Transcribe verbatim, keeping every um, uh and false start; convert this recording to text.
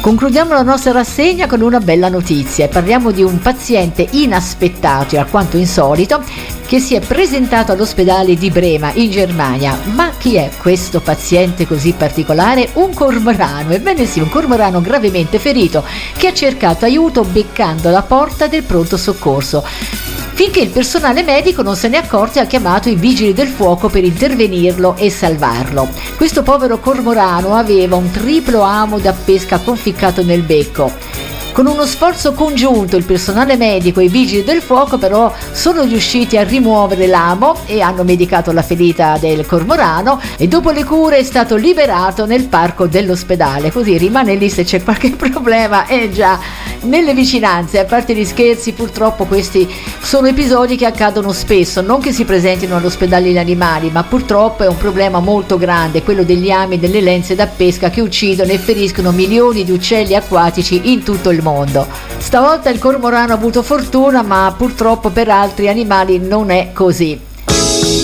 Concludiamo la nostra rassegna con una bella notizia e parliamo di un paziente inaspettato e alquanto insolito che si è presentato all'ospedale di Brema in Germania. Ma chi è questo paziente così particolare? Un cormorano, ebbene sì, un cormorano gravemente ferito che ha cercato aiuto beccando la porta del pronto soccorso. Finché il personale medico non se ne è accorto e ha chiamato i vigili del fuoco per intervenirlo e salvarlo. Questo povero cormorano aveva un triplo amo da pesca conficcato nel becco. Con uno sforzo congiunto il personale medico e i vigili del fuoco però sono riusciti a rimuovere l'amo e hanno medicato la ferita del cormorano e dopo le cure è stato liberato nel parco dell'ospedale, così rimane lì se c'è qualche problema. E eh già, nelle vicinanze, a parte gli scherzi, purtroppo questi sono episodi che accadono spesso, non che si presentino all'ospedale gli animali, ma purtroppo è un problema molto grande, quello degli ami delle lenze da pesca che uccidono e feriscono milioni di uccelli acquatici in tutto il mondo. Stavolta il cormorano ha avuto fortuna, ma purtroppo per altri animali non è così.